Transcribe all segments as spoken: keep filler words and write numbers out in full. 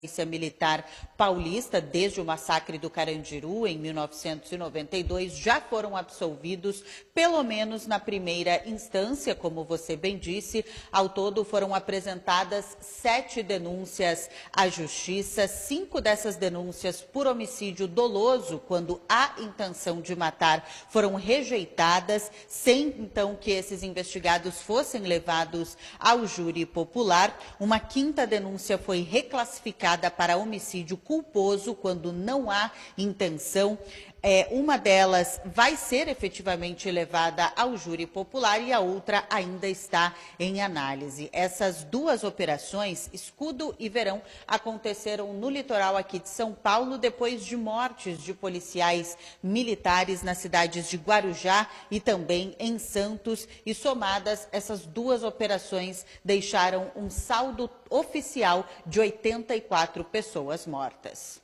Polícia Militar Paulista, desde o massacre do Carandiru, em mil novecentos e noventa e dois, já foram absolvidos, pelo menos na primeira instância, como você bem disse. Ao todo, foram apresentadas sete denúncias à Justiça, cinco dessas denúncias por homicídio doloso, quando há intenção de matar, foram rejeitadas, sem, então, que esses investigados fossem levados ao júri popular. Uma quinta denúncia foi reclassificada para homicídio culposo, quando não há intenção. É, uma delas vai ser efetivamente levada ao júri popular e a outra ainda está em análise. Essas duas operações, Escudo e Verão, aconteceram no litoral aqui de São Paulo, depois de mortes de policiais militares nas cidades de Guarujá e também em Santos. E somadas, essas duas operações deixaram um saldo oficial de oitenta e quatro pessoas mortas.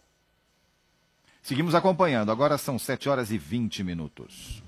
Seguimos acompanhando, agora são sete horas e vinte minutos.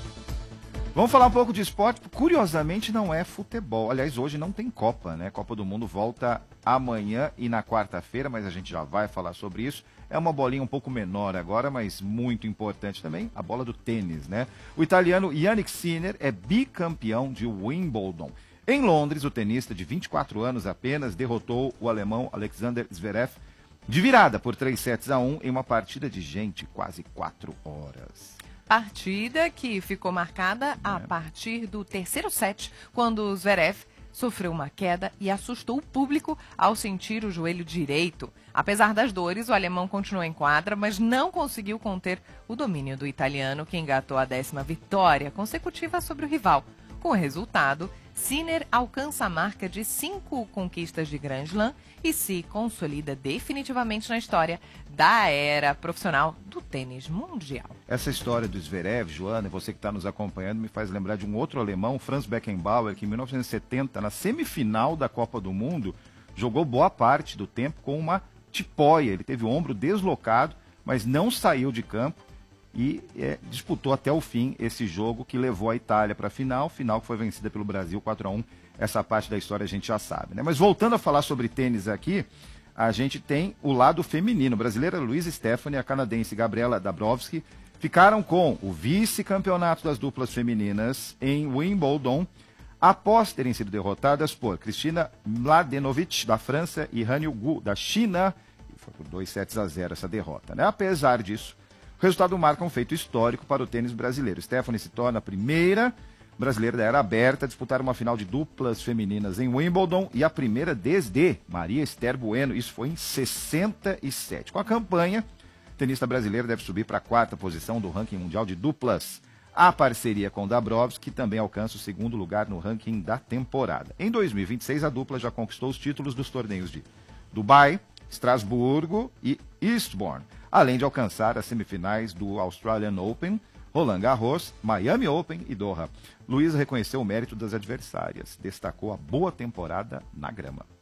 Vamos falar um pouco de esporte, curiosamente não é futebol. Aliás, hoje não tem Copa, né? Copa do Mundo volta amanhã e na quarta-feira, mas a gente já vai falar sobre isso. É uma bolinha um pouco menor agora, mas muito importante também, a bola do tênis, né? O italiano Jannik Sinner é bicampeão de Wimbledon. Em Londres, o tenista de vinte e quatro anos apenas derrotou o alemão Alexander Zverev de virada por três sets a um em uma partida de, gente, quase quatro horas. Partida que ficou marcada é. a partir do terceiro set, quando o Zverev sofreu uma queda e assustou o público ao sentir o joelho direito. Apesar das dores, o alemão continuou em quadra, mas não conseguiu conter o domínio do italiano, que engatou a décima vitória consecutiva sobre o rival. Com o resultado, Sinner alcança a marca de cinco conquistas de Grand Slam e se consolida definitivamente na história da era profissional do tênis mundial. Essa história do Zverev, Joana, você que está nos acompanhando, me faz lembrar de um outro alemão, Franz Beckenbauer, que em mil novecentos e setenta, na semifinal da Copa do Mundo, jogou boa parte do tempo com uma tipóia. Ele teve o ombro deslocado, mas não saiu de campo e é, disputou até o fim esse jogo que levou a Itália para a final, final que foi vencida pelo Brasil quatro a um. Essa parte da história a gente já sabe, né? Mas voltando a falar sobre tênis aqui, a gente tem o lado feminino. A brasileira Louise Stephanie e a canadense Gabriela Dabrowski ficaram com o vice-campeonato das duplas femininas em Wimbledon, após terem sido derrotadas por Cristina Mladenovic, da França, e Han Yu-gu, da China. E foi por dois sets a zero essa derrota, né? Apesar disso, o resultado marca um feito histórico para o tênis brasileiro. Stephanie se torna a primeira brasileira da era aberta a disputar uma final de duplas femininas em Wimbledon e a primeira desde Maria Esther Bueno. Isso foi em sessenta e sete. Com a campanha, a tenista brasileira deve subir para a quarta posição do ranking mundial de duplas. A parceria com Dabrowski também alcança o segundo lugar no ranking da temporada. Em dois mil e vinte e seis, a dupla já conquistou os títulos dos torneios de Dubai, Estrasburgo e Eastbourne, além de alcançar as semifinais do Australian Open, Roland Garros, Miami Open e Doha. Luísa reconheceu o mérito das adversárias, destacou a boa temporada na grama.